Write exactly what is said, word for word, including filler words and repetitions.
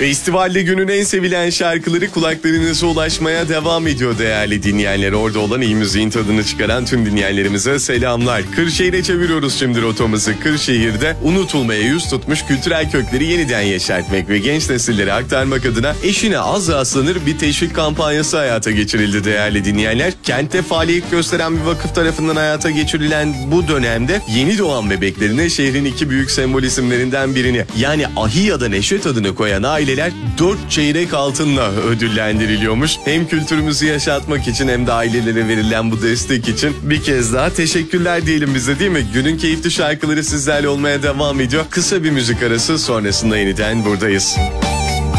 Festivalde günün en sevilen şarkıları kulaklarınıza ulaşmaya devam ediyor değerli dinleyenler. Orada olan iyi müziğin tadını çıkaran tüm dinleyenlerimize selamlar. Kırşehir'e çeviriyoruz şimdi rotamızı. Kırşehir'de unutulmaya yüz tutmuş kültürel kökleri yeniden yeşertmek ve genç nesillere aktarmak adına eşine az rastlanır bir teşvik kampanyası hayata geçirildi değerli dinleyenler. Kentte faaliyet gösteren bir vakıf tarafından hayata geçirilen bu dönemde yeni doğan bebeklerine şehrin iki büyük sembol isimlerinden birini yani Ahi ya da Neşet adını koyan aileler dört çeyrek altınla ödüllendiriliyormuş. Hem kültürümüzü yaşatmak için hem de ailelere verilen bu destek için bir kez daha teşekkürler diyelim bize, değil mi? Günün keyifli şarkıları sizlerle olmaya devam ediyor. Kısa bir müzik arası sonrasında yeniden buradayız.